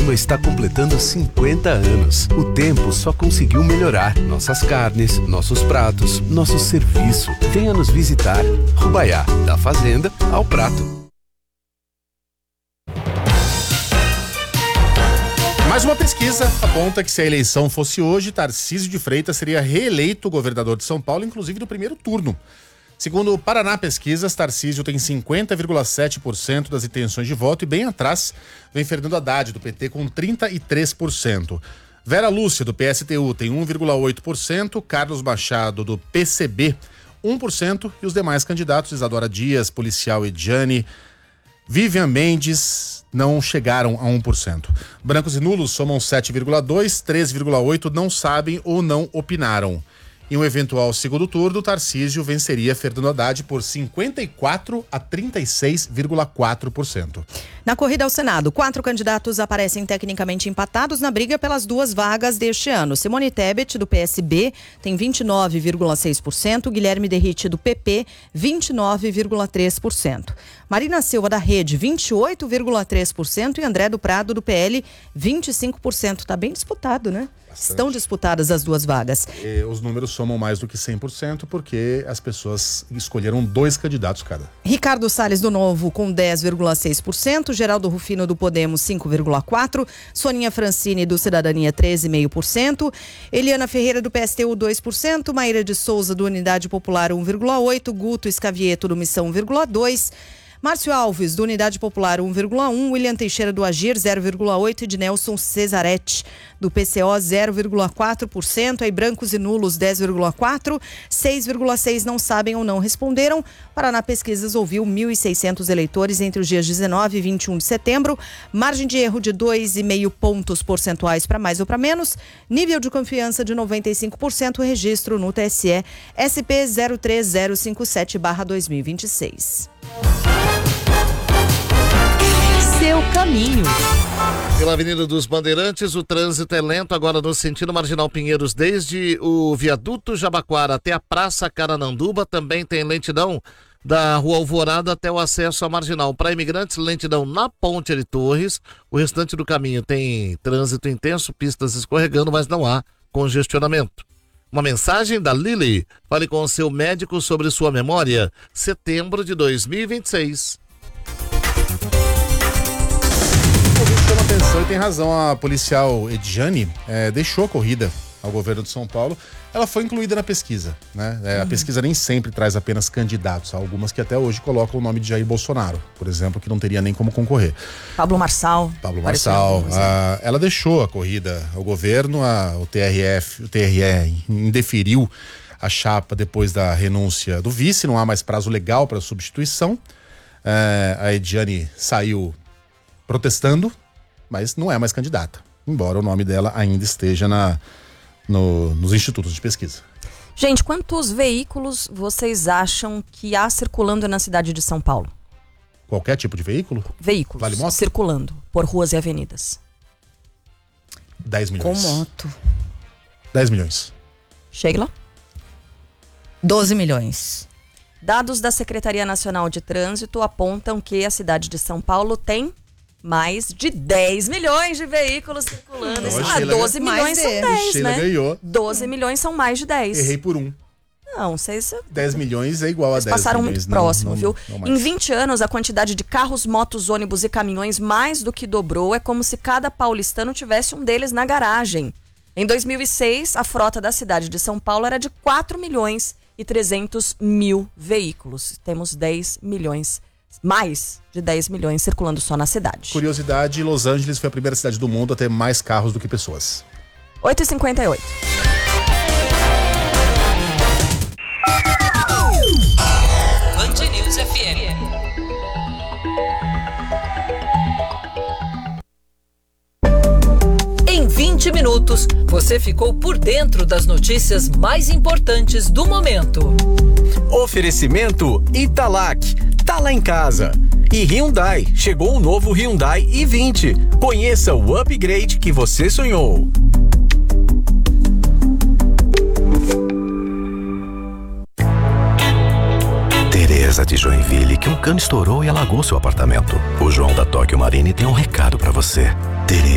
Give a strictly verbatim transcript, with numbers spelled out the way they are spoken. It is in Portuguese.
Piraquê está completando cinquenta anos. O tempo só conseguiu melhorar nossas carnes, nossos pratos, nosso serviço. Venha nos visitar. Rubaiá, da fazenda ao prato. Mais uma pesquisa aponta que se a eleição fosse hoje, Tarcísio de Freitas seria reeleito governador de São Paulo, inclusive no primeiro turno. Segundo o Paraná Pesquisas, Tarcísio tem cinquenta vírgula sete por cento das intenções de voto e bem atrás vem Fernando Haddad, do P T, com trinta e três por cento. Vera Lúcia, do P S T U, tem um vírgula oito por cento, Carlos Machado, do P C B, um por cento, e os demais candidatos, Isadora Dias, Policial Ediane, Vivian Mendes, não chegaram a um por cento. Brancos e nulos somam sete vírgula dois por cento, três vírgula oito por cento não sabem ou não opinaram. Em um eventual segundo turno, Tarcísio venceria Fernando Haddad por cinquenta e quatro a trinta e seis vírgula quatro por cento. Na corrida ao Senado, quatro candidatos aparecem tecnicamente empatados na briga pelas duas vagas deste ano. Simone Tebet, do P S B, tem vinte e nove vírgula seis por cento, Guilherme Derrite, do P P, vinte e nove vírgula três por cento. Marina Silva, da Rede, vinte e oito vírgula três por cento e André do Prado, do P L, vinte e cinco por cento. Está bem disputado, né? Bastante. Estão disputadas as duas vagas. E os números somam mais do que cem por cento porque as pessoas escolheram dois candidatos cada. Ricardo Salles, do Novo, com dez vírgula seis por cento, Geraldo Rufino, do Podemos, cinco vírgula quatro por cento, Soninha Francini, do Cidadania, treze vírgula cinco por cento, Eliana Ferreira, do P S T U, dois por cento, Maíra de Souza, do Unidade Popular, um vírgula oito por cento, Guto Escavieto, do Missão, um vírgula dois por cento, Márcio Alves, do Unidade Popular, um vírgula um por cento, William Teixeira, do Agir, zero vírgula oito por cento, e de Nelson Cesaretti, do P C O, zero vírgula quatro por cento, aí brancos e nulos, dez vírgula quatro por cento, seis vírgula seis por cento não sabem ou não responderam. Paraná Pesquisas ouviu mil e seiscentos eleitores entre os dias dezenove e vinte e um de setembro, margem de erro de dois vírgula cinco pontos percentuais para mais ou para menos, nível de confiança de noventa e cinco por cento, registro no T S E S P zero três zero cinco sete barra dois mil e vinte e seis. Seu caminho. Pela Avenida dos Bandeirantes, o trânsito é lento agora no sentido Marginal Pinheiros, desde o viaduto Jabaquara até a Praça Carananduba. Também tem lentidão da Rua Alvorada até o acesso à Marginal. Para imigrantes, lentidão na Ponte de Torres. O restante do caminho tem trânsito intenso, pistas escorregando, mas não há congestionamento. Uma mensagem da Lili. Fale com o seu médico sobre sua memória. Setembro de dois mil e vinte e seis. Chama atenção e tem razão, a policial Ediane é, deixou a corrida ao governo de São Paulo. Ela foi incluída na pesquisa, né? É, a pesquisa nem sempre traz apenas candidatos, há algumas que até hoje colocam o nome de Jair Bolsonaro, por exemplo, que não teria nem como concorrer. Pablo Marçal. Pablo Marçal. A, ela deixou a corrida ao governo, a, o T R F, o T R E indeferiu a chapa depois da renúncia do vice, não há mais prazo legal para substituição. É, a Ediane saiu protestando, mas não é mais candidata, embora o nome dela ainda esteja na, no, nos institutos de pesquisa. Gente, quantos veículos vocês acham que há circulando na cidade de São Paulo? Qualquer tipo de veículo? Veículos Vale moto? Circulando por ruas e avenidas. dez milhões. Com moto. dez milhões. Sheila? doze milhões. Dados da Secretaria Nacional de Trânsito apontam que a cidade de São Paulo tem mais de dez milhões de veículos circulando. Então, ah, doze milhões são dez, Sheila né? ganhou. doze milhões são mais de dez. Errei por um. Não, vocês... dez milhões é igual a dez milhões. Passaram muito próximo, não, viu? não, não em vinte anos, a quantidade de carros, motos, ônibus e caminhões mais do que dobrou. É como se cada paulistano tivesse um deles na garagem. Em dois mil e seis, a frota da cidade de São Paulo era de quatro milhões e trezentos mil veículos. Temos dez milhões, mais de dez milhões circulando só na cidade. Curiosidade, Los Angeles foi a primeira cidade do mundo a ter mais carros do que pessoas. oito e cinquenta e oito. Band News F M. Em vinte minutos, você ficou por dentro das notícias mais importantes do momento. Oferecimento Italac, tá lá em casa. E Hyundai, chegou o novo Hyundai i vinte. Conheça o upgrade que você sonhou. Tereza de Joinville, que um cano estourou e alagou seu apartamento. O João da Tóquio Marine tem um recado pra você. Tereza.